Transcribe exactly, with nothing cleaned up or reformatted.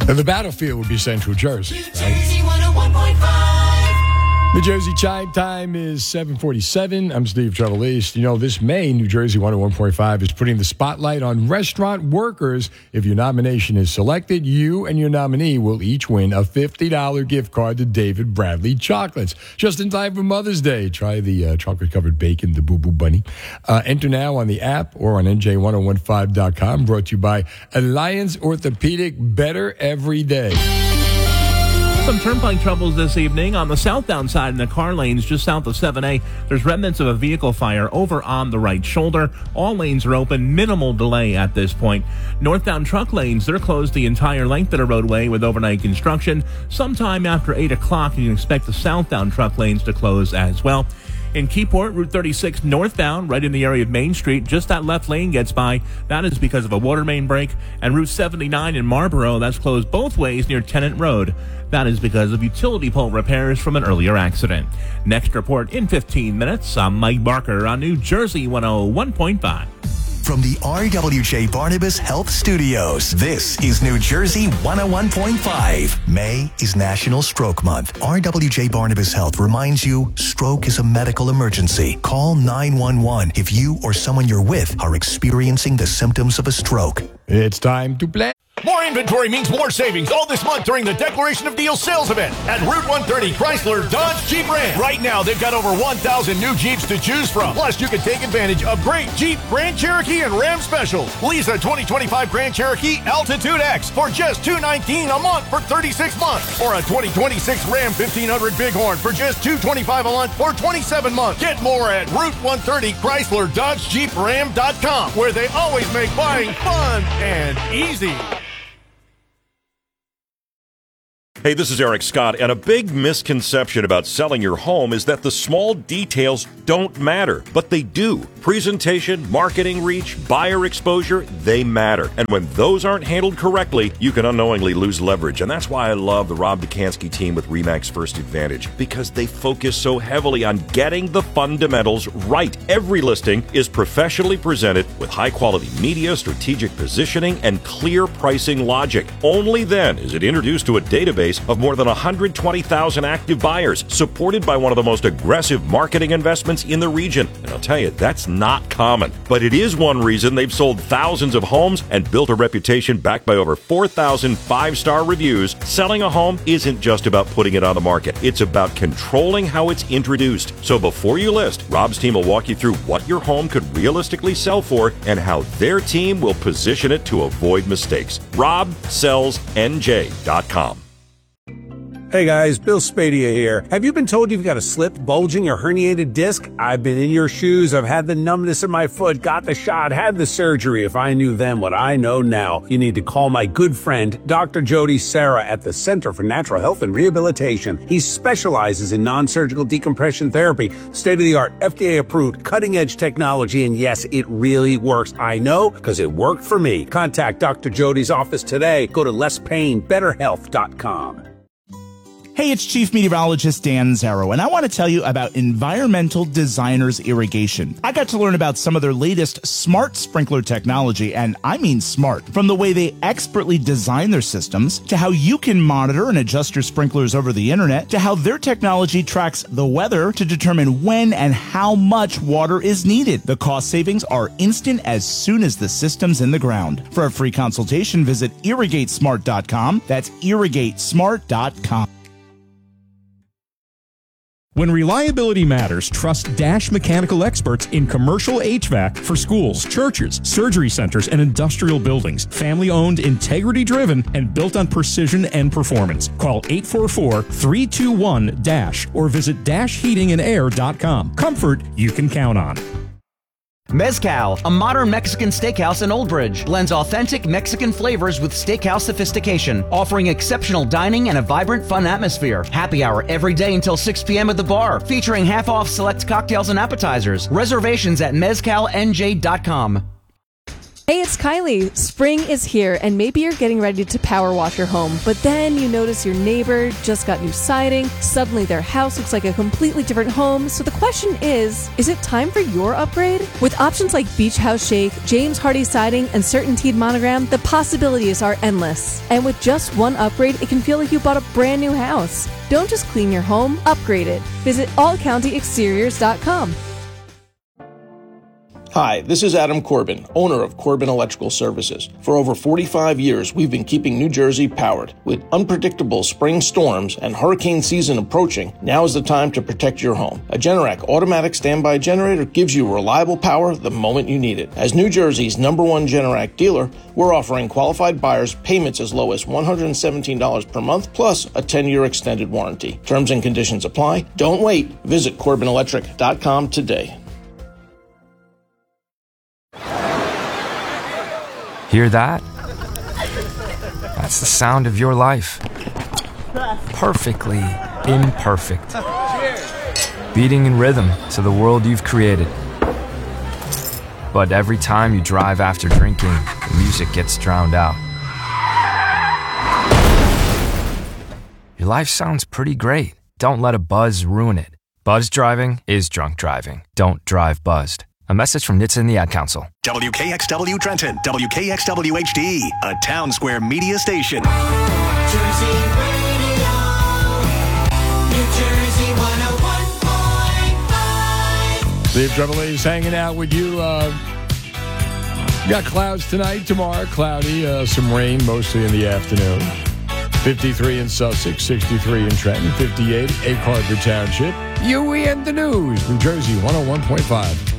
And the battlefield would be Central Jersey. New Right? Jersey one oh one point five. New Jersey chime time is seven forty-seven. I'm Steve Trevelise. You know, this May, New Jersey one oh one point five is putting the spotlight on restaurant workers. If your nomination is selected, you and your nominee will each win a fifty dollars gift card to David Bradley Chocolates. Just in time for Mother's Day. Try the uh, chocolate-covered bacon, the Boo Boo Bunny. Uh, enter now on the app or on N J ten fifteen dot com. Brought to you by Alliance Orthopedic. Better every day. Some turnpike troubles this evening on the southbound side in the car lanes just south of seven A. There's remnants of a vehicle fire over on the right shoulder. All lanes are open, minimal delay at this point. Northbound truck lanes, they're closed the entire length of the roadway with overnight construction. Sometime after eight o'clock, you can expect the southbound truck lanes to close as well. In Keyport, Route thirty-six northbound, right in the area of Main Street, just that left lane gets by. That is because of a water main break. And Route seventy-nine in Marlboro, that's closed both ways near Tennant Road. That is because of utility pole repairs from an earlier accident. Next report in fifteen minutes. I'm Mike Barker on New Jersey one oh one point five. From the R W J Barnabas Health Studios, this is New Jersey one oh one point five. May is National Stroke Month. R W J Barnabas Health reminds you, stroke is a medical emergency. Call nine one one if you or someone you're with are experiencing the symptoms of a stroke. It's time to play. More inventory means more savings all this month during the Declaration of Deals sales event at Route one thirty Chrysler Dodge Jeep Ram. Right now, they've got over one thousand new Jeeps to choose from. Plus, you can take advantage of great Jeep, Grand Cherokee, and Ram specials. Lease a twenty twenty-five Grand Cherokee Altitude X for just two hundred nineteen dollars a month for thirty-six months. Or a twenty twenty-six Ram fifteen hundred Bighorn for just two hundred twenty-five dollars a month for twenty-seven months. Get more at Route one thirty Chrysler Dodge Jeep Ram dot com, where they always make buying fun and easy. Hey, this is Eric Scott, and a big misconception about selling your home is that the small details don't matter, but they do. Presentation, marketing reach, buyer exposure, they matter. And when those aren't handled correctly, you can unknowingly lose leverage. And that's why I love the Rob Dukansky team with RE/MAX First Advantage, because they focus so heavily on getting the fundamentals right. Every listing is professionally presented with high-quality media, strategic positioning, and clear pricing logic. Only then is it introduced to a database of more than one hundred twenty thousand active buyers, supported by one of the most aggressive marketing investments in the region. And I'll tell you, that's not common. But it is one reason they've sold thousands of homes and built a reputation backed by over four thousand five-star reviews. Selling a home isn't just about putting it on the market. It's about controlling how it's introduced. So before you list, Rob's team will walk you through what your home could realistically sell for and how their team will position it to avoid mistakes. rob sells N J dot com. Hey guys, Bill Spadia here. Have you been told you've got a slipped, bulging, or herniated disc? I've been in your shoes. I've had the numbness in my foot, got the shot, had the surgery. If I knew then what I know now, you need to call my good friend, Doctor Jody Serra at the Center for Natural Health and Rehabilitation. He specializes in non-surgical decompression therapy, state-of-the-art, F D A-approved, cutting-edge technology, and yes, it really works. I know, because it worked for me. Contact Doctor Jody's office today. Go to less pain better health dot com. Hey, it's Chief Meteorologist Dan Zarrow, and I want to tell you about Environmental Designers Irrigation. I got to learn about some of their latest smart sprinkler technology, and I mean smart. From the way they expertly design their systems, to how you can monitor and adjust your sprinklers over the internet, to how their technology tracks the weather to determine when and how much water is needed. The cost savings are instant as soon as the system's in the ground. For a free consultation, visit irrigate smart dot com. That's irrigate smart dot com. When reliability matters, trust Dash Mechanical experts in commercial H V A C for schools, churches, surgery centers, and industrial buildings. Family-owned, integrity-driven, and built on precision and performance. Call eight four four, three two one, DASH or visit dash heating and air dot com. Comfort you can count on. Mezcal, a modern Mexican steakhouse in Old Bridge, blends authentic Mexican flavors with steakhouse sophistication, offering exceptional dining and a vibrant, fun atmosphere. Happy hour every day until six p.m. at the bar, featuring half-off select cocktails and appetizers. Reservations at mezcal N J dot com. Hey, it's Kylie. Spring is here, and maybe you're getting ready to power wash your home, but then you notice your neighbor just got new siding. Suddenly their house looks like a completely different home. So the question is, is it time for your upgrade? With options like Beach House Shake, James Hardy Siding, and Certainteed Monogram, the possibilities are endless. And with just one upgrade, it can feel like you bought a brand new house. Don't just clean your home, upgrade it. Visit all county exteriors dot com. Hi, this is Adam Corbin, owner of Corbin Electrical Services. For over forty-five years, we've been keeping New Jersey powered. With unpredictable spring storms and hurricane season approaching, now is the time to protect your home. A Generac automatic standby generator gives you reliable power the moment you need it. As New Jersey's number one Generac dealer, we're offering qualified buyers payments as low as one hundred seventeen dollars per month, plus a ten-year extended warranty. Terms and conditions apply. Don't wait. Visit Corbin Electric dot com today. Hear that? That's the sound of your life. Perfectly imperfect. Beating in rhythm to the world you've created. But every time you drive after drinking, the music gets drowned out. Your life sounds pretty great. Don't let a buzz ruin it. Buzz driving is drunk driving. Don't drive buzzed. A message from N H T S A and the Ad Council. W K X W Trenton, W K X W H D, a Town Square media station. Jersey Radio, New Jersey one oh one point five. Steve Trevelise is hanging out with you. Uh, we got clouds tonight, tomorrow, cloudy, uh, some rain, mostly in the afternoon. fifty-three in Sussex, sixty-three in Trenton, fifty-eight, Egg Harbor Township. U E and the News, New Jersey one oh one point five.